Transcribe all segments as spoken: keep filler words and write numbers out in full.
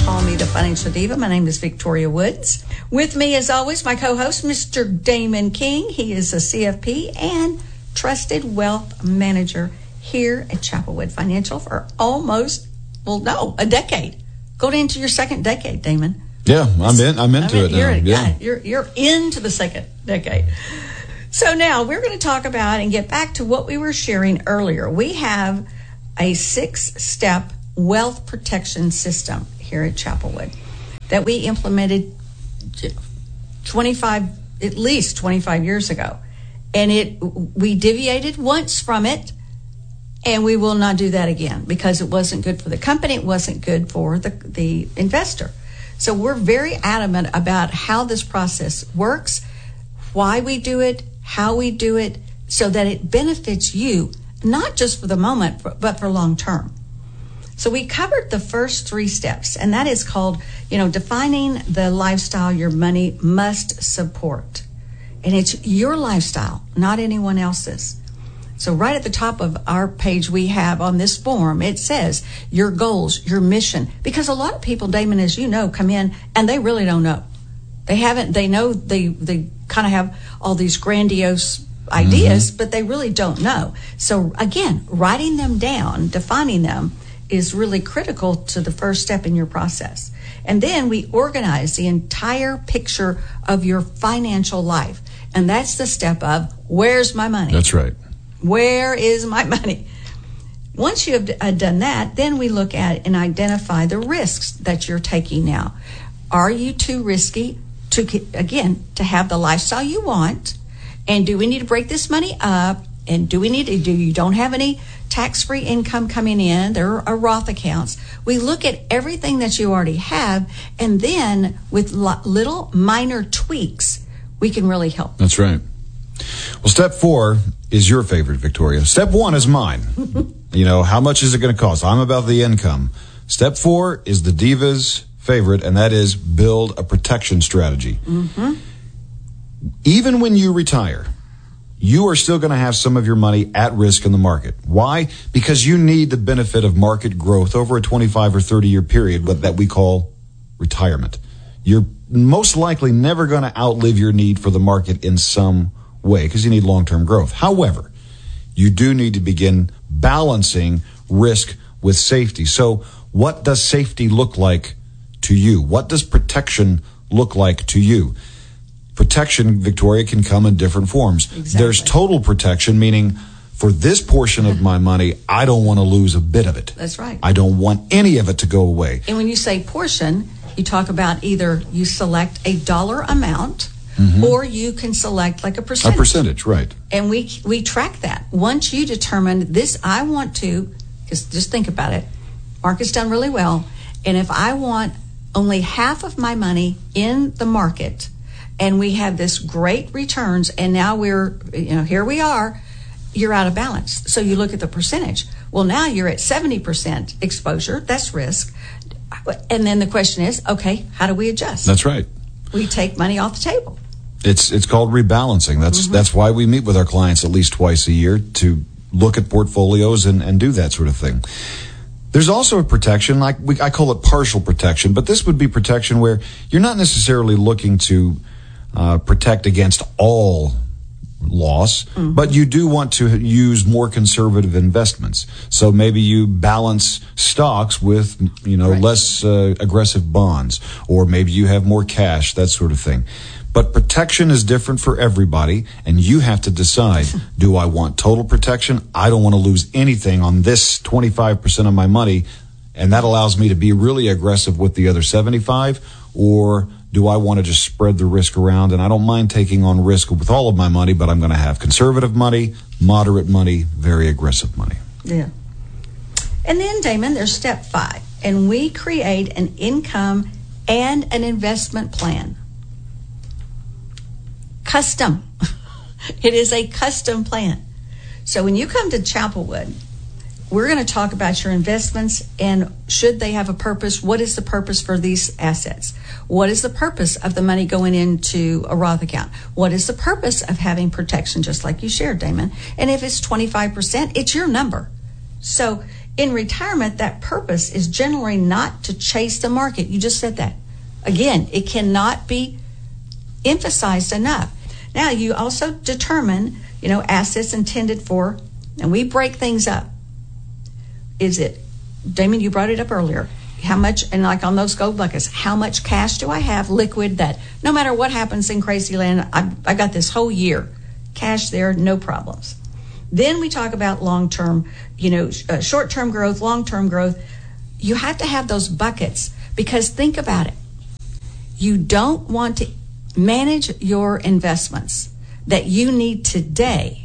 call me the Financial Diva. My name is Victoria Woods. With me, as always, my co-host, Mister Damon King. He is a C F P and trusted wealth manager here at Chapelwood Financial for almost, well, no, a decade. Going into your second decade, Damon. Yeah, I'm in. I'm into I mean, it now. You're, yeah. yeah, you're you're into the second decade. So now we're going to talk about and get back to what we were sharing earlier. We have a six-step wealth protection system here at Chapelwood that we implemented twenty-five, at least twenty-five years ago, and it we deviated once from it, and we will not do that again because it wasn't good for the company. It wasn't good for the the investor. So we're very adamant about how this process works, why we do it, how we do it, so that it benefits you, not just for the moment, but for long term. So we covered the first three steps, and that is called, you know, defining the lifestyle your money must support. And it's your lifestyle, not anyone else's. So right at the top of our page we have on this form, it says your goals, your mission. Because a lot of people, Damon, as you know, come in and they really don't know. They haven't, they know they, they kind of have all these grandiose ideas, mm-hmm. but they really don't know. So again, writing them down, defining them is really critical to the first step in your process. And then we organize the entire picture of your financial life. And that's the step of, where's my money? That's right. Where is my money? Once you have uh, done that, then we look at and identify the risks that you're taking now. Are you too risky to, again, to have the lifestyle you want? And do we need to break this money up? And do we need to, do you don't have any tax-free income coming in? There are Roth accounts. We look at everything that you already have, and then with lo- little minor tweaks, we can really help. That's right. Well, step four is your favorite, Victoria. Step one is mine. You know, how much is it going to cost? I'm about the income. Step four is the Diva's favorite, and that is build a protection strategy. Mm-hmm. Even when you retire, you are still going to have some of your money at risk in the market. Why? Because you need the benefit of market growth over a twenty-five or thirty year period, but that we call retirement. You're most likely never going to outlive your need for the market in some way because you need long-term growth. However, you do need to begin balancing risk with safety. So what does safety look like to you? What does protection look like to you? Protection, Victoria, can come in different forms. Exactly. There's total protection, meaning for this portion of my money, I don't want to lose a bit of it. That's right. I don't want any of it to go away. And when you say portion, you talk about either you select a dollar amount, mm-hmm. or you can select like a percentage. A percentage, right. And we we track that. Once you determine this, I want to, just, just think about it, market's done really well, and if I want only half of my money in the market, and we have this great returns, and now we're, you know, here we are, you're out of balance. So you look at the percentage. Well, now you're at seventy percent exposure. That's risk. And then the question is, okay, how do we adjust? That's right. We take money off the table. It's it's called rebalancing. That's mm-hmm. that's why we meet with our clients at least twice a year to look at portfolios and, and do that sort of thing. There's also a protection, like we, I call it partial protection, but this would be protection where you're not necessarily looking to uh, protect against all loss, mm-hmm. but you do want to use more conservative investments. So maybe you balance stocks with, you know, right. less uh, aggressive bonds, or maybe you have more cash, that sort of thing. But protection is different for everybody, and you have to decide, do I want total protection? I don't want to lose anything on this twenty-five percent of my money, and that allows me to be really aggressive with the other seventy-five, or do I want to just spread the risk around? And I don't mind taking on risk with all of my money, but I'm going to have conservative money, moderate money, very aggressive money. Yeah. And then, Damon, there's step five, and we create an income and an investment plan. Custom. It is a custom plan. So when you come to Chapelwood, we're going to talk about your investments and should they have a purpose? What is the purpose for these assets? What is the purpose of the money going into a Roth account? What is the purpose of having protection, just like you shared, Damon? And if it's twenty-five percent, it's your number. So in retirement, that purpose is generally not to chase the market. You just said that. Again, it cannot be emphasized enough. Now, you also determine, you know, assets intended for, and we break things up. Is it, Damon, you brought it up earlier, how much, and like on those gold buckets, how much cash do I have liquid that no matter what happens in crazy land, I, I got this whole year. Cash there, no problems. Then we talk about long-term, you know, uh, short-term growth, long-term growth. You have to have those buckets because think about it. You don't want to manage your investments that you need today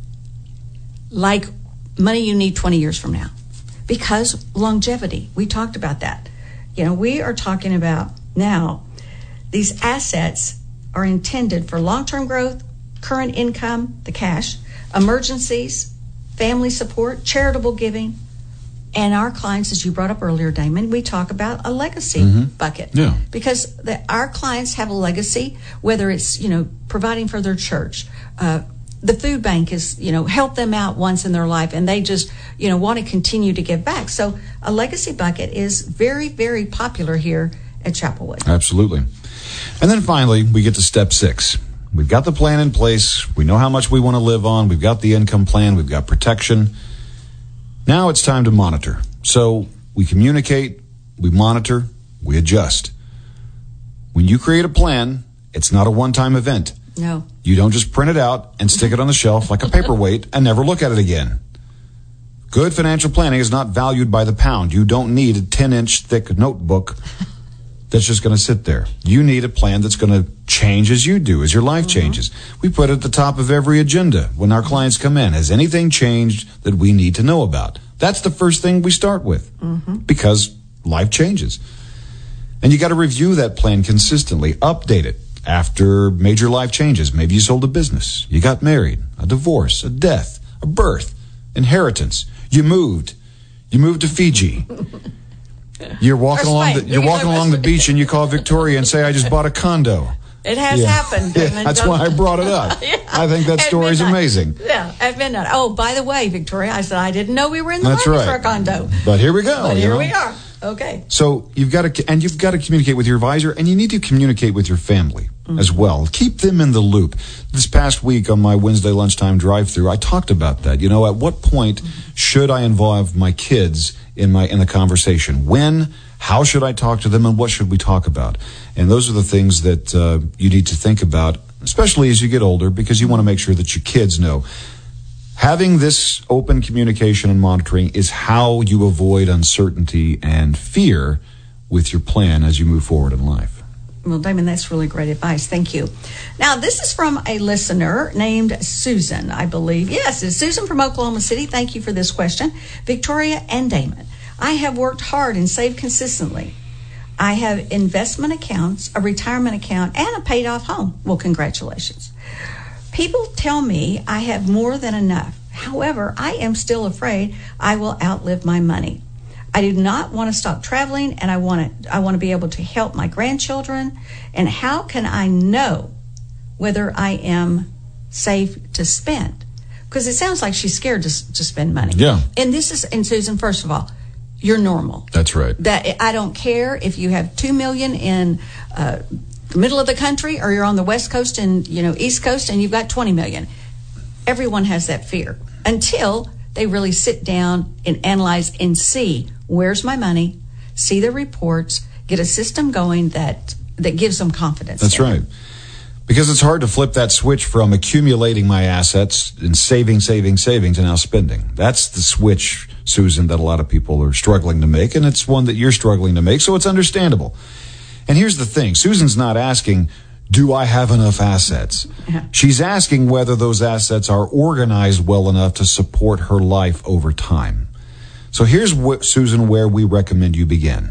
like money you need twenty years from now. Because longevity, we talked about that. You know, we are talking about now these assets are intended for long-term growth, current income, the cash, emergencies, family support, charitable giving, and our clients, as you brought up earlier, Damon, we talk about a legacy mm-hmm. bucket. Yeah. Because the, our clients have a legacy, whether it's, you know, providing for their church, uh, the food bank is, you know, help them out once in their life, and they just, you know, want to continue to give back. So a legacy bucket is very, very popular here at Chapelwood. Absolutely. And then finally, we get to step six. We've got the plan in place. We know how much we want to live on. We've got the income plan. We've got protection. Now it's time to monitor. So we communicate, we monitor, we adjust. When you create a plan, it's not a one-time event. No. You don't just print it out and stick it on the shelf like a paperweight and never look at it again. Good financial planning is not valued by the pound. You don't need a ten-inch thick notebook that's just going to sit there. You need a plan that's going to change as you do, as your life mm-hmm. changes. We put it at the top of every agenda when our clients come in. Has anything changed that we need to know about? That's the first thing we start with mm-hmm. because life changes. And you got to review that plan consistently, update it after major life changes. Maybe you sold a business, you got married, a divorce, a death, a birth, inheritance. You moved. You moved to Fiji. You're walking along the, you're walking along the beach and you call Victoria and say, I just bought a condo. It has yeah. happened. Yeah, that's why I brought it up. yeah. I think that story is amazing. Yeah, at midnight. Oh, by the way, Victoria, I said I didn't know we were in the that's market right. for a condo. But here we go. But here know? we are. Okay. So you've got to, and you've got to communicate with your advisor, and you need to communicate with your family mm-hmm. as well. Keep them in the loop. This past week on my Wednesday lunchtime drive-through, I talked about that. You know, at what point mm-hmm. should I involve my kids in my in the conversation? When? How should I talk to them, and what should we talk about? And those are the things that uh, you need to think about, especially as you get older, because you want to make sure that your kids know. Having this open communication and monitoring is how you avoid uncertainty and fear with your plan as you move forward in life. Well, Damon, that's really great advice. Thank you. Now, this is from a listener named Susan, I believe. Yes, it's Susan from Oklahoma City. Thank you for this question. Victoria and Damon, I have worked hard and saved consistently. I have investment accounts, a retirement account, and a paid-off home. Well, congratulations. People tell me I have more than enough. However, I am still afraid I will outlive my money. I do not want to stop traveling, and I want to, I want to be able to help my grandchildren. And how can I know whether I am safe to spend? Because it sounds like she's scared to, to spend money. Yeah. And this is, and Susan, first of all, you're normal. That's right. That I don't care if you have two million in uh, the middle of the country, or you're on the West Coast and you know East Coast, and you've got twenty million. Everyone has that fear until they really sit down and analyze and see where's my money, see the reports, get a system going that that gives them confidence. That's right. Because it's hard to flip that switch from accumulating my assets and saving, saving, saving to now spending. That's the switch, Susan, that a lot of people are struggling to make, and it's one that you're struggling to make, so it's understandable. And here's the thing. Susan's not asking, do I have enough assets? Yeah. She's asking whether those assets are organized well enough to support her life over time. So here's what, Susan, where we recommend you begin.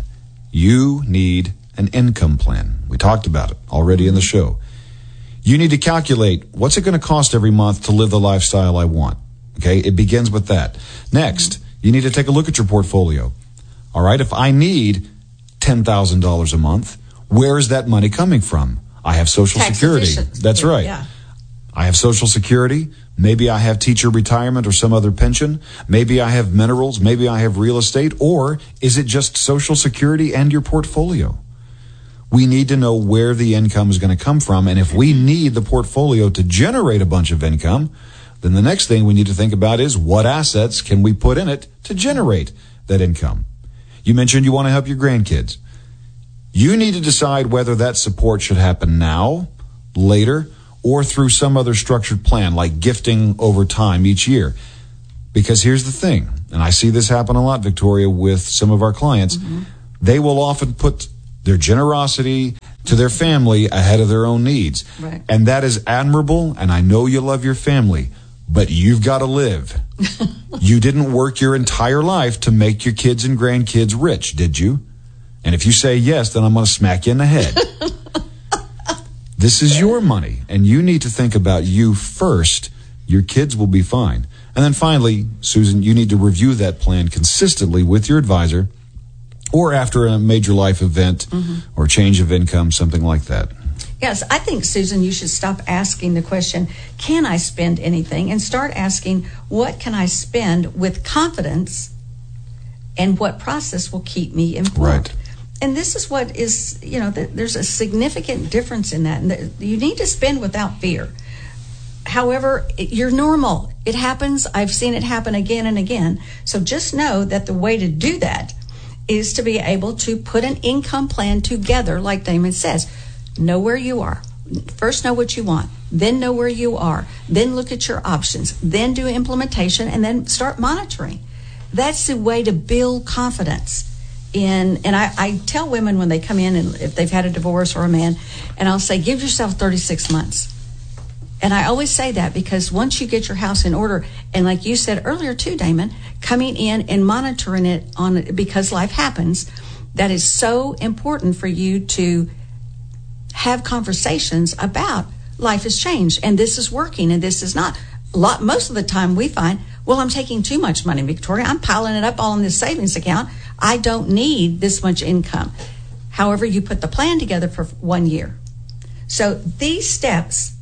You need an income plan. We talked about it already in the show. You need to calculate what's it going to cost every month to live the lifestyle I want. Okay, it begins with that. Next, you need to take a look at your portfolio. All right, if I need ten thousand dollars a month, where is that money coming from? I have Social Tax Security. efficient. That's right. Yeah. I have Social Security, Maybe I have teacher retirement or some other pension. Maybe I have minerals. Maybe I have real estate. Or is it just Social Security and your portfolio? We need to know where the income is going to come from. And if we need the portfolio to generate a bunch of income, then the next thing we need to think about is what assets can we put in it to generate that income? You mentioned you want to help your grandkids. You need to decide whether that support should happen now, later, or through some other structured plan like gifting over time each year. Because here's the thing, and I see this happen a lot, Victoria, with some of our clients. Mm-hmm. They will often put their generosity to their family ahead of their own needs. Right. And that is admirable, and I know you love your family, but you've got to live. You didn't work your entire life to make your kids and grandkids rich, did you? And if you say yes, then I'm going to smack you in the head. This is your money, and you need to think about you first. Your kids will be fine. And then finally, Susan, you need to review that plan consistently with your advisor or after a major life event mm-hmm. or change of income, something like that. Yes, I think, Susan, you should stop asking the question, can I spend anything? And start asking, what can I spend with confidence, and what process will keep me informed? Right. And this is what is, you know, th- there's a significant difference in that. And th- you need to spend without fear. However, it, you're normal. It happens. I've seen it happen again and again. So just know that the way to do that is to be able to put an income plan together, like Damon says. Know where you are. First know what you want. Then know where you are. Then look at your options. Then do implementation, and then start monitoring. That's the way to build confidence. In, and I, I tell women when they come in, and if they've had a divorce or a man, and I'll say, give yourself thirty-six months. And I always say that because once you get your house in order, and like you said earlier too, Damon, coming in and monitoring it on because life happens, that is so important for you to have conversations about life has changed, and this is working, and this is not. A lot, most of the time we find, well, I'm taking too much money, Victoria. I'm piling it up all in this savings account. I don't need this much income. However, you put the plan together for one year. So these steps,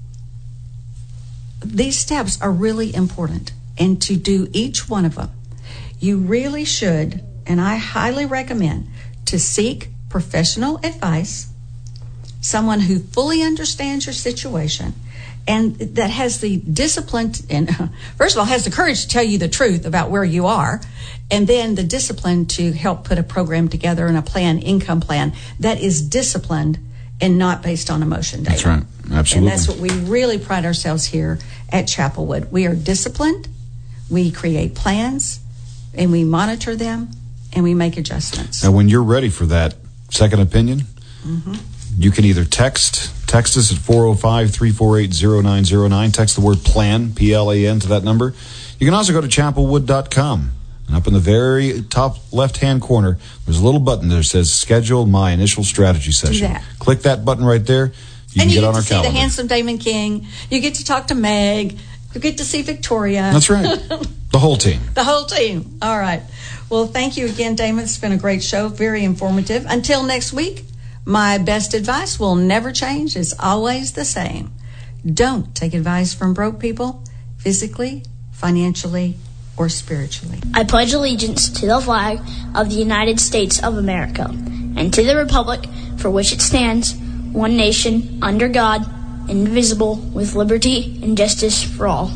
these steps are really important. And to do each one of them, you really should, and I highly recommend, to seek professional advice, someone who fully understands your situation, and that has the discipline, and first of all, has the courage to tell you the truth about where you are, and then the discipline to help put a program together and a plan, income plan, that is disciplined and not based on emotion, David. That's right. Absolutely. And that's what we really pride ourselves here at Chapelwood. We are disciplined, we create plans, and we monitor them, and we make adjustments. Now, when you're ready for that second opinion, mm-hmm. you can either text text us at four oh five, three four eight, oh nine oh nine. Text the word PLAN, P L A N, to that number. You can also go to chapelwood dot com. And up in the very top left-hand corner, there's a little button there that says Schedule My Initial Strategy Session. Do that. Click that button right there. You and can you get get on to our see calendar. the handsome Damon King. You get to talk to Meg. You get to see Victoria. That's right. The whole team. The whole team. All right. Well, thank you again, Damon. It's been a great show. Very informative. Until next week, my best advice will never change. It's always the same. Don't take advice from broke people, physically, financially, or spiritually. I pledge allegiance to the flag of the United States of America and to the republic for which it stands, one nation, under God, indivisible, with liberty and justice for all.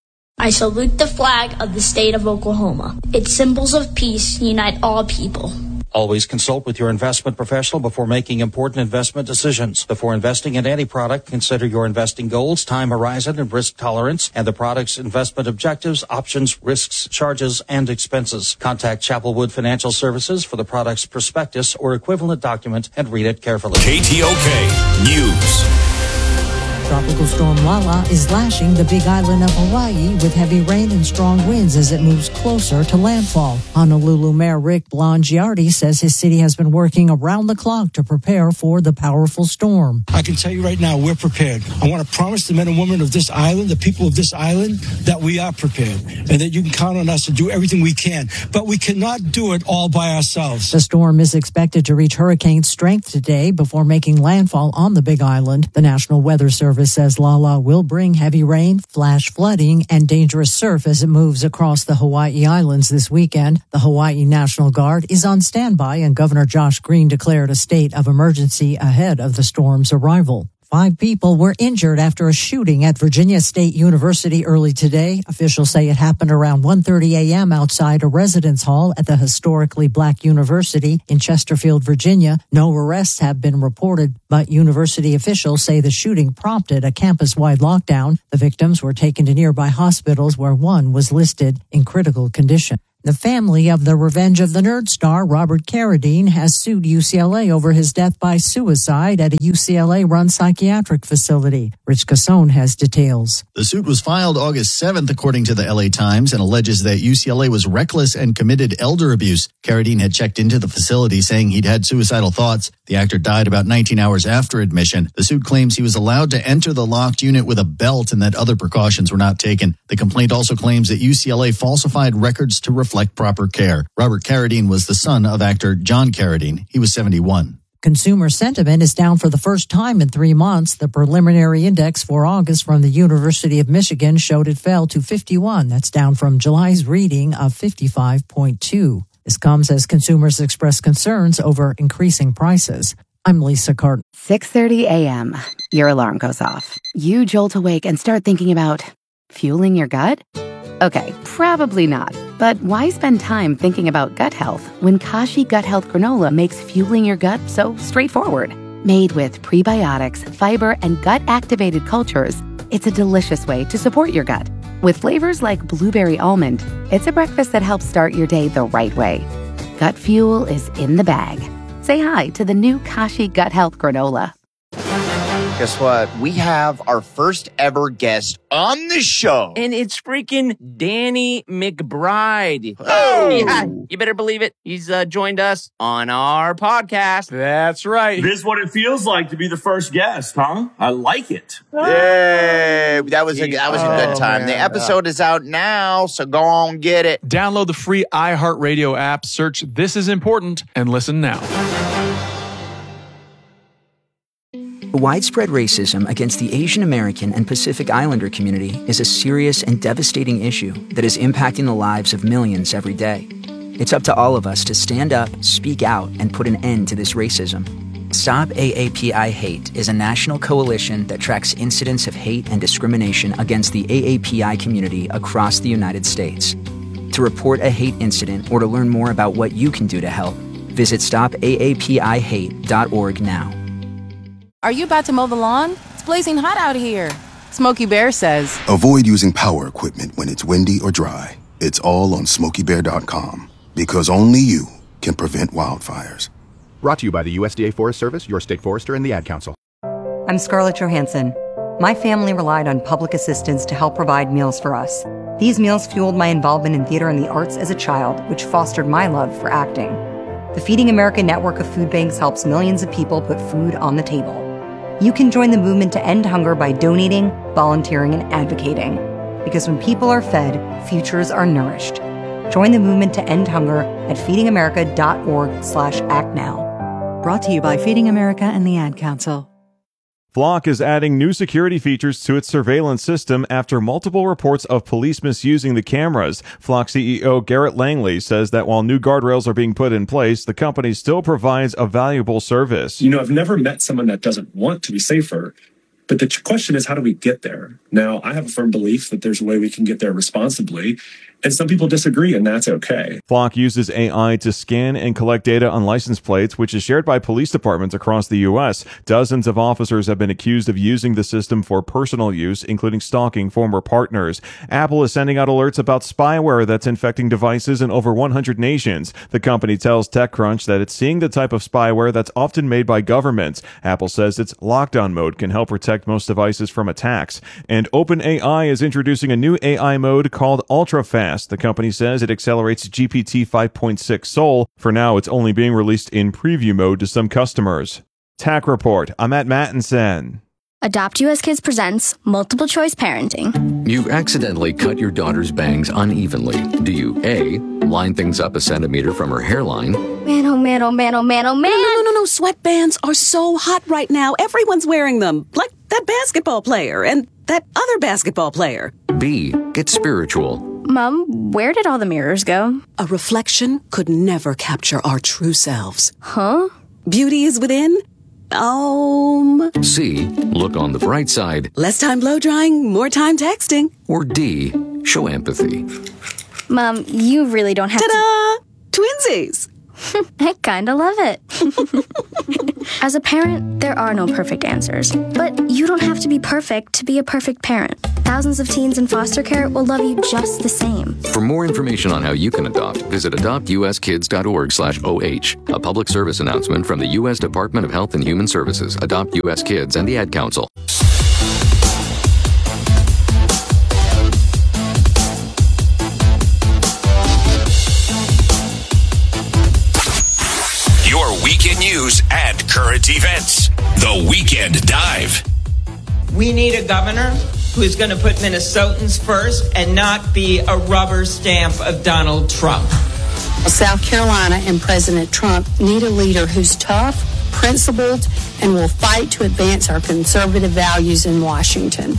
I salute the flag of the state of Oklahoma. Its symbols of peace unite all people. Always consult with your investment professional before making important investment decisions. Before investing in any product, consider your investing goals, time horizon, and risk tolerance, and the product's investment objectives, options, risks, charges, and expenses. Contact Chapelwood Financial Services for the product's prospectus or equivalent document and read it carefully. K T O K News. Tropical storm Lala is lashing the Big Island of Hawaii with heavy rain and strong winds as it moves closer to landfall. Honolulu Mayor Rick Blangiardi says his city has been working around the clock to prepare for the powerful storm. I can tell you right now, we're prepared. I want to promise the men and women of this island, the people of this island, that we are prepared and that you can count on us to do everything we can. But we cannot do it all by ourselves. The storm is expected to reach hurricane strength today before making landfall on the Big Island. The National Weather Service says Lala will bring heavy rain, flash flooding, and dangerous surf as it moves across the Hawaii Islands this weekend. The Hawaii National Guard is on standby, and Governor Josh Green declared a state of emergency ahead of the storm's arrival. Five people were injured after a shooting at Virginia State University early today. Officials say it happened around one thirty a.m. outside a residence hall at the historically black university in Chesterfield, Virginia. No arrests have been reported, but university officials say the shooting prompted a campus-wide lockdown. The victims were taken to nearby hospitals where one was listed in critical condition. The family of the Revenge of the Nerd star, Robert Carradine, has sued U C L A over his death by suicide at a U C L A-run psychiatric facility. Rich Cassone has details. The suit was filed August seventh, according to the L A Times, and alleges that U C L A was reckless and committed elder abuse. Carradine had checked into the facility saying he'd had suicidal thoughts. The actor died about nineteen hours after admission. The suit claims he was allowed to enter the locked unit with a belt and that other precautions were not taken. The complaint also claims that U C L A falsified records to reflect proper care. Robert Carradine was the son of actor John Carradine. He was seventy-one. Consumer sentiment is down for the first time in three months. The preliminary index for August from the University of Michigan showed it fell to fifty-one. That's down from July's reading of fifty-five point two. This comes as consumers express concerns over increasing prices. I'm Lisa Carton. six thirty a.m. Your alarm goes off. You jolt awake and start thinking about fueling your gut? Okay, probably not. But why spend time thinking about gut health when Kashi Gut Health Granola makes fueling your gut so straightforward? Made with prebiotics, fiber, and gut-activated cultures, it's a delicious way to support your gut. With flavors like blueberry almond, it's a breakfast that helps start your day the right way. Gut fuel is in the bag. Say hi to the new Kashi Gut Health Granola. Guess what? We have our first ever guest on the show. And it's freaking Danny McBride. Oh! Yeah, you better believe it. He's uh, joined us on our podcast. That's right. This is what it feels like to be the first guest, huh? I like it. Yay! That was a, that was a good time. Oh, the episode is out now, so go on, get it. Download the free iHeartRadio app, search This Is Important, and listen now. Widespread racism against the Asian American and Pacific Islander community is a serious and devastating issue that is impacting the lives of millions every day. It's up to all of us to stand up, speak out, and put an end to this racism. Stop A A P I Hate is a national coalition that tracks incidents of hate and discrimination against the A A P I community across the United States. To report a hate incident or to learn more about what you can do to help, visit stop A A P I hate dot org now. Are you about to mow the lawn? It's blazing hot out here. Smokey Bear says, avoid using power equipment when it's windy or dry. It's all on smokey bear dot com because only you can prevent wildfires. Brought to you by the U S D A Forest Service, your state forester, and the Ad Council. I'm Scarlett Johansson. My family relied on public assistance to help provide meals for us. These meals fueled my involvement in theater and the arts as a child, which fostered my love for acting. The Feeding America network of food banks helps millions of people put food on the table. You can join the movement to end hunger by donating, volunteering, and advocating. Because when people are fed, futures are nourished. Join the movement to end hunger at feeding america dot org slash act now. Brought to you by Feeding America and the Ad Council. Flock is adding new security features to its surveillance system after multiple reports of police misusing the cameras. Flock C E O Garrett Langley says that while new guardrails are being put in place, the company still provides a valuable service. You know, I've never met someone that doesn't want to be safer, but the question is, how do we get there? Now, I have a firm belief that there's a way we can get there responsibly, and some people disagree, and that's okay. Flock uses A I to scan and collect data on license plates, which is shared by police departments across the U S. Dozens of officers have been accused of using the system for personal use, including stalking former partners. Apple is sending out alerts about spyware that's infecting devices in over one hundred nations. The company tells TechCrunch that it's seeing the type of spyware that's often made by governments. Apple says its lockdown mode can help protect most devices from attacks. And OpenAI is introducing a new A I mode called UltraFast. The company says it accelerates G P T five point six Soul. For now, it's only being released in preview mode to some customers. Tac Report. I'm at Mattinson. Adopt U S Kids presents Multiple Choice Parenting. You've accidentally cut your daughter's bangs unevenly. Do you A, line things up a centimeter from her hairline? Man, oh man, oh man, oh man, oh man. No, no, no, no, no. Sweatbands are so hot right now. Everyone's wearing them. Like that basketball player and that other basketball player. B. Get spiritual. Mom, where did all the mirrors go? A reflection could never capture our true selves. Huh? Beauty is within. Um. C. Look on the bright side. Less time blow drying, more time texting. Or D. Show empathy. Mom, you really don't have Ta-da! to... Twinsies! I kinda love it. As a parent, there are no perfect answers. But you don't have to be perfect to be a perfect parent. Thousands of teens in foster care will love you just the same. For more information on how you can adopt, visit adopt u s kids dot org slash O H. A public service announcement from the U S Department of Health and Human Services, Adopt U S Kids, and the Ad Council. Weekend news and current events. The Weekend Dive. We need a governor who's going to put Minnesotans first and not be a rubber stamp of Donald Trump. South Carolina and President Trump need a leader who's tough, principled, and will fight to advance our conservative values in Washington.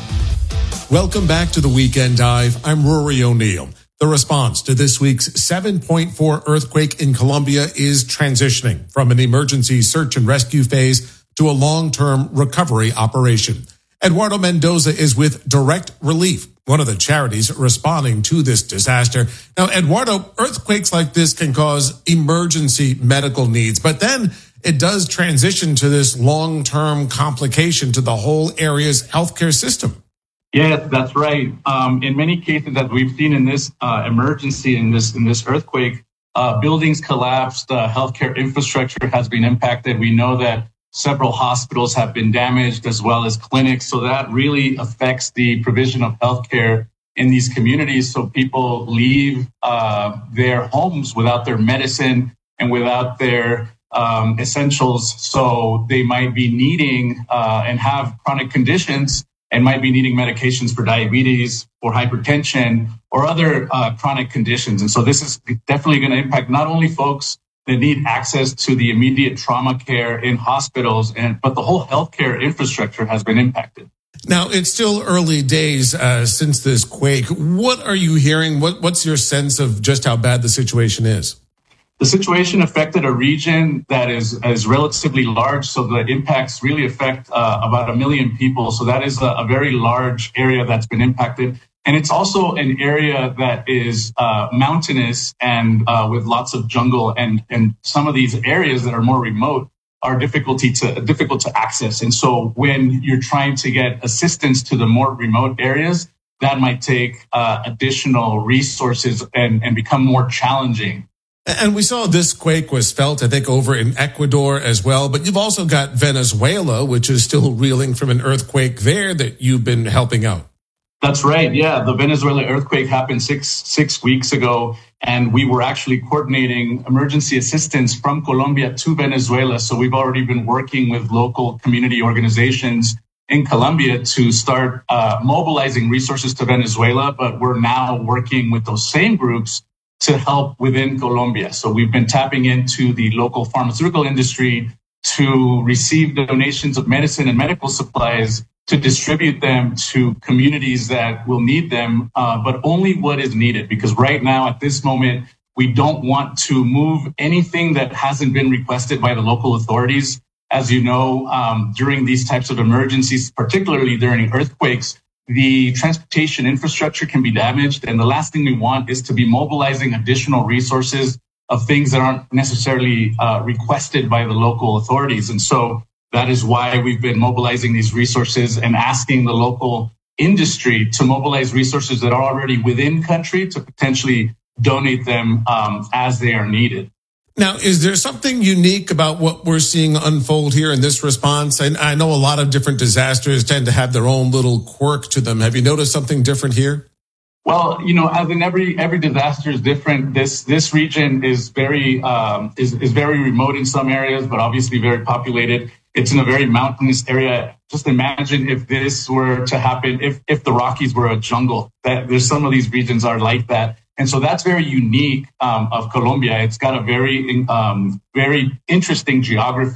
Welcome back to the Weekend Dive. I'm Rory O'Neill. The response to this week's seven point four earthquake in Colombia is transitioning from an emergency search and rescue phase to a long-term recovery operation. Eduardo Mendoza is with Direct Relief, one of the charities responding to this disaster. Now, Eduardo, earthquakes like this can cause emergency medical needs, but then it does transition to this long-term complication to the whole area's healthcare system. Yes, that's right. Um, in many cases that we've seen in this uh, emergency, in this in this earthquake, uh, buildings collapsed, uh, healthcare infrastructure has been impacted. We know that several hospitals have been damaged as well as clinics. So that really affects the provision of healthcare in these communities. So people leave uh, their homes without their medicine and without their um, essentials. So they might be needing uh, and have chronic conditions and might be needing medications for diabetes or hypertension or other uh, chronic conditions. And so this is definitely going to impact not only folks that need access to the immediate trauma care in hospitals, and but the whole healthcare infrastructure has been impacted. Now, it's still early days uh, since this quake. What are you hearing? What, what's your sense of just how bad the situation is? The situation affected a region that is, is relatively large, so the impacts really affect uh, about a million people. So that is a, a very large area that's been impacted. And it's also an area that is uh, mountainous and uh, with lots of jungle. And, and some of these areas that are more remote are difficulty to, difficult to access. And so when you're trying to get assistance to the more remote areas, that might take uh, additional resources and, and become more challenging. And we saw this quake was felt, I think, over in Ecuador as well. But you've also got Venezuela, which is still reeling from an earthquake there that you've been helping out. That's right. Yeah, the Venezuela earthquake happened six six weeks ago, and we were actually coordinating emergency assistance from Colombia to Venezuela. So we've already been working with local community organizations in Colombia to start uh, mobilizing resources to Venezuela. But we're now working with those same groups to help within Colombia. So we've been tapping into the local pharmaceutical industry to receive donations of medicine and medical supplies to distribute them to communities that will need them, uh, but only what is needed. Because right now, at this moment, we don't want to move anything that hasn't been requested by the local authorities. As you know, um, during these types of emergencies, particularly during earthquakes, the transportation infrastructure can be damaged. And the last thing we want is to be mobilizing additional resources of things that aren't necessarily uh, requested by the local authorities. And so that is why we've been mobilizing these resources and asking the local industry to mobilize resources that are already within country to potentially donate them um, as they are needed. Now, is there something unique about what we're seeing unfold here in this response? And I know a lot of different disasters tend to have their own little quirk to them. Have you noticed something different here? Well, you know, as in every every disaster is different. This this region is very um, is is very remote in some areas, but obviously very populated. It's in a very mountainous area. Just imagine if this were to happen, if if the Rockies were a jungle. That there's some of these regions are like that. And so that's very unique um, of Colombia. It's got a very, um, very interesting geography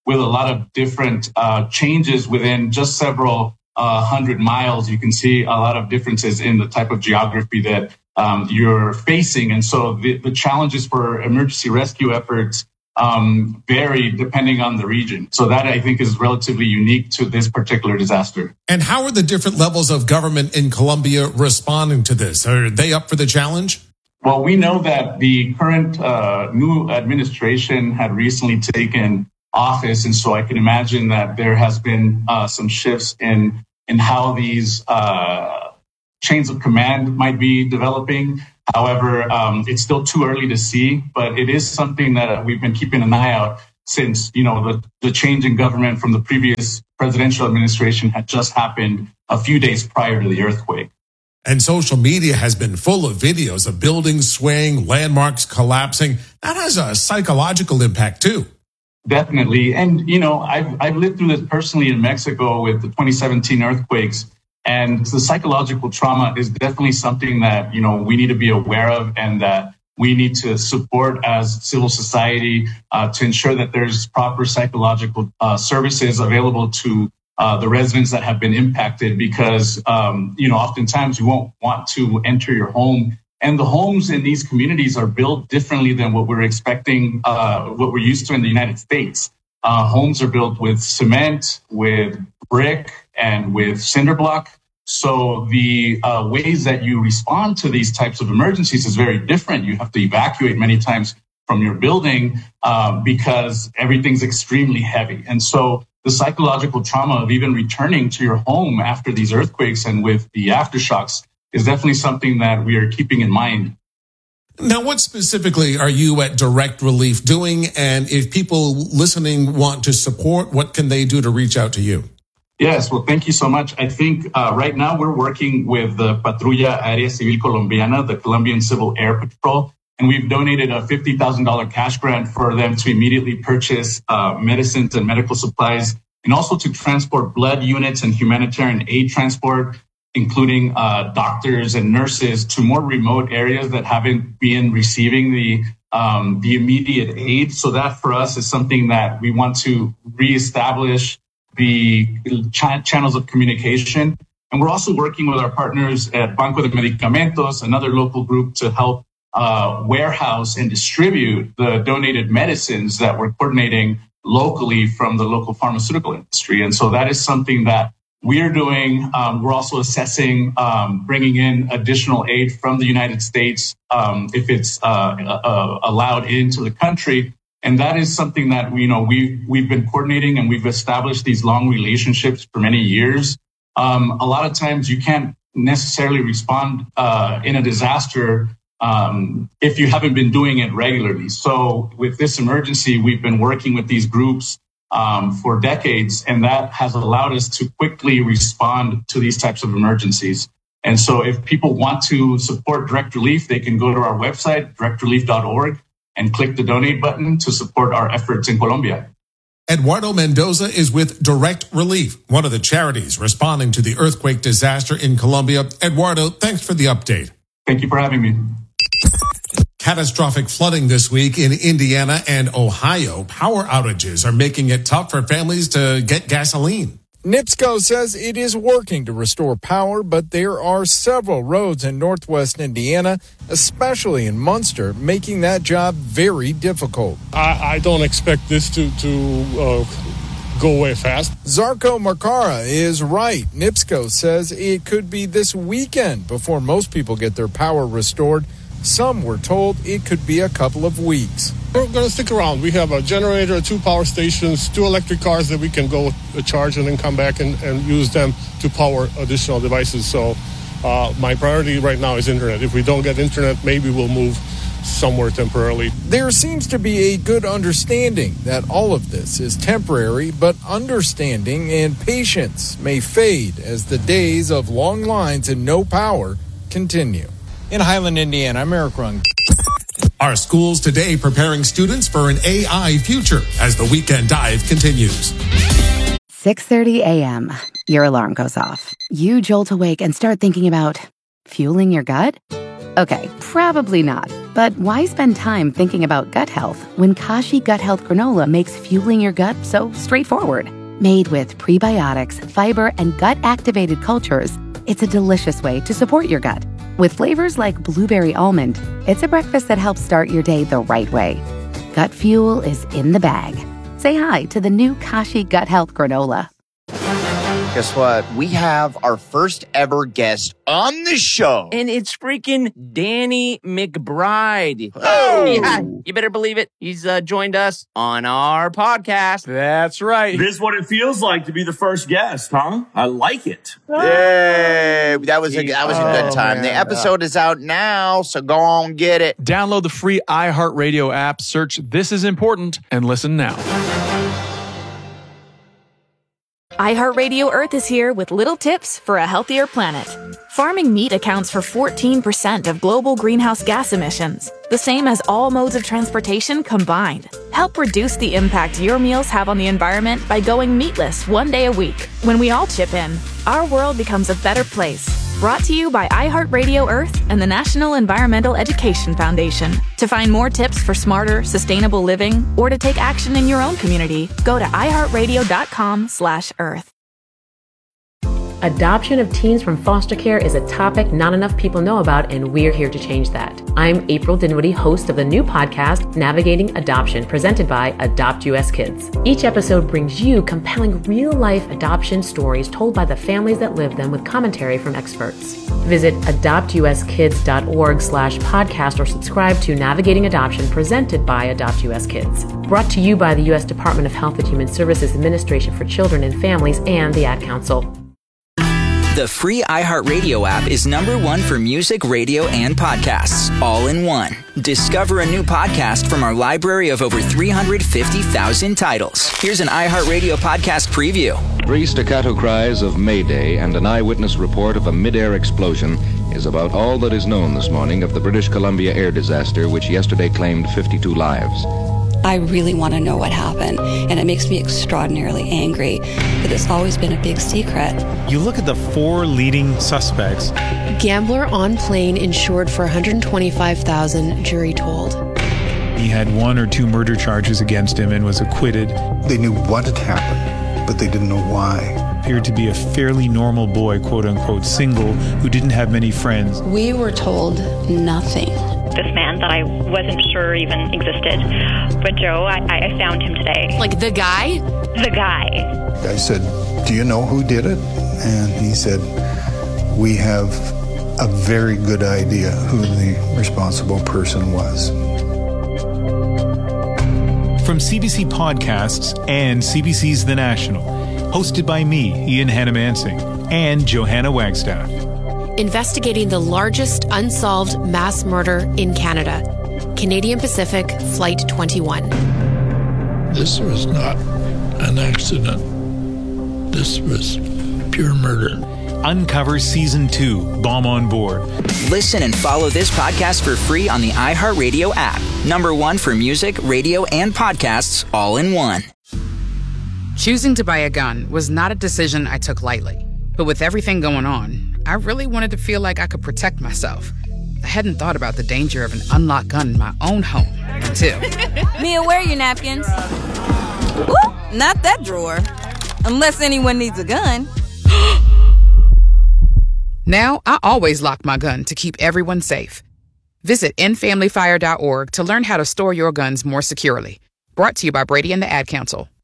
with a lot of different uh, changes within just several uh, hundred miles. You can see a lot of differences in the type of geography that um, you're facing. And so the, the challenges for emergency rescue efforts um, vary depending on the region. So that, I think, is relatively unique to this particular disaster. And how are the different levels of government in Colombia responding to this? Are they up for the challenge? Well, we know that the current uh, new administration had recently taken office, and so I can imagine that there has been uh, some shifts in in how these uh, chains of command might be developing. However, um, it's still too early to see, but it is something that we've been keeping an eye out since, you know, the, the change in government from the previous presidential administration had just happened a few days prior to the earthquake. And social media has been full of videos of buildings swaying, landmarks collapsing. That has a psychological impact too. Definitely. And, you know, I've, I've lived through this personally in Mexico with the twenty seventeen earthquakes. And the psychological trauma is definitely something that, you know, we need to be aware of and that we need to support as civil society uh, to ensure that there's proper psychological uh, services available to uh, the residents that have been impacted, because, um, you know, oftentimes you won't want to enter your home. And the homes in these communities are built differently than what we're expecting, uh, what we're used to in the United States. Uh, homes are built with cement, with brick, and with cinder block. So the uh, ways that you respond to these types of emergencies is very different. You have to evacuate many times from your building uh, because everything's extremely heavy. And so the psychological trauma of even returning to your home after these earthquakes and with the aftershocks is definitely something that we are keeping in mind. Now, what specifically are you at Direct Relief doing? And if people listening want to support, what can they do to reach out to you? Yes, well, thank you so much. I think uh, right now we're working with the Patrulla Aérea Civil Colombiana, the Colombian Civil Air Patrol, and we've donated a fifty thousand dollars cash grant for them to immediately purchase uh, medicines and medical supplies, and also to transport blood units and humanitarian aid transport, including uh, doctors and nurses, to more remote areas that haven't been receiving the um, the immediate aid. So that for us is something that we want to reestablish the ch- channels of communication. And we're also working with our partners at Banco de Medicamentos, another local group, to help uh, warehouse and distribute the donated medicines that we're coordinating locally from the local pharmaceutical industry. And so that is something that we're doing. Um, we're also assessing um, bringing in additional aid from the United States um, if it's uh, uh, allowed into the country. And that is something that, you know, we've, we've been coordinating, and we've established these long relationships for many years. Um, a lot of times you can't necessarily respond uh, in a disaster um, if you haven't been doing it regularly. So with this emergency, we've been working with these groups um, for decades, and that has allowed us to quickly respond to these types of emergencies. And so if people want to support Direct Relief, they can go to our website, direct relief dot org. and click the donate button to support our efforts in Colombia. Eduardo Mendoza is with Direct Relief, one of the charities responding to the earthquake disaster in Colombia. Eduardo, thanks for the update. Thank you for having me. Catastrophic flooding this week in Indiana and Ohio. Power outages are making it tough for families to get gasoline. NIPSCO says it is working to restore power, but there are several roads in northwest Indiana, especially in Munster, making that job very difficult. I, I don't expect this to, to uh, go away fast. Zarko Markara is right. NIPSCO says it could be this weekend before most people get their power restored. Some were told it could be a couple of weeks. We're going to stick around. We have a generator, two power stations, two electric cars that we can go charge and then come back and, and use them to power additional devices. So uh, my priority right now is internet. If we don't get internet, maybe we'll move somewhere temporarily. There seems to be a good understanding that all of this is temporary, but understanding and patience may fade as the days of long lines and no power continue. In Highland, Indiana, I'm Eric Rung. Are schools today preparing students for an A I future as the Weekend Dive continues? six thirty a.m. Your alarm goes off. You jolt awake and start thinking about fueling your gut? Okay, probably not. But why spend time thinking about gut health when Kashi Gut Health Granola makes fueling your gut so straightforward? Made with prebiotics, fiber, and gut-activated cultures, it's a delicious way to support your gut. With flavors like blueberry almond, it's a breakfast that helps start your day the right way. Gut fuel is in the bag. Say hi to the new Kashi Gut Health Granola. Guess what? We have our first ever guest on the show. And it's freaking Danny McBride. Oh! Yeah, you better believe it. He's uh, joined us on our podcast. That's right. This is what it feels like to be the first guest, huh? I like it. Yay! That was a, that was a good Oh, time. man. The episode is out now, so go on, get it. Download the free iHeartRadio app, search This Is Important, and listen now. iHeartRadio Earth is here with little tips for a healthier planet. Farming meat accounts for fourteen percent of global greenhouse gas emissions, the same as all modes of transportation combined. Help reduce the impact your meals have on the environment by going meatless one day a week. When we all chip in, our world becomes a better place. Brought to you by iHeartRadio Earth and the National Environmental Education Foundation. To find more tips for smarter, sustainable living, or to take action in your own community, go to iHeartRadio.com slash Earth. Adoption of teens from foster care is a topic not enough people know about, and we're here to change that. I'm April Dinwiddie, host of the new podcast, Navigating Adoption, presented by Adopt U S Kids. Each episode brings you compelling real-life adoption stories told by the families that live them with commentary from experts. Visit adoptuskids.org slash podcast or subscribe to Navigating Adoption, presented by Adopt U S Kids. Brought to you by the U S Department of Health and Human Services Administration for Children and Families and the Ad Council. The free iHeartRadio app is number one for music, radio, and podcasts, all in one. Discover a new podcast from our library of over three hundred fifty thousand titles. Here's an iHeartRadio podcast preview. Three staccato cries of Mayday and an eyewitness report of a mid-air explosion is about all that is known this morning of the British Columbia air disaster, which yesterday claimed fifty-two lives. I really want to know what happened, and it makes me extraordinarily angry that it's always been a big secret. You look at the four leading suspects. Gambler on plane insured for one hundred twenty-five thousand dollars, jury told. He had one or two murder charges against him and was acquitted. They knew what had happened, but they didn't know why. Appeared to be a fairly normal boy, quote unquote, single, who didn't have many friends. We were told nothing. This man that I wasn't sure even existed. But Joe, I, I found him today. Like the guy? The guy. I said, do you know who did it? And he said, we have a very good idea who the responsible person was. From C B C Podcasts and C B C's The National, hosted by me, Ian Hannamansing, and Johanna Wagstaff. Investigating the largest unsolved mass murder in Canada. Canadian Pacific Flight twenty-one. This was not an accident. This was pure murder. Uncover Season two, Bomb on Board. Listen and follow this podcast for free on the iHeartRadio app. Number one for music, radio, and podcasts, all in one. Choosing to buy a gun was not a decision I took lightly. But with everything going on, I really wanted to feel like I could protect myself. I hadn't thought about the danger of an unlocked gun in my own home until... Mia, where are your napkins? Ooh, not that drawer. Unless anyone needs a gun. Now, I always lock my gun to keep everyone safe. Visit end family fire dot org to learn how to store your guns more securely. Brought to you by Brady and the Ad Council.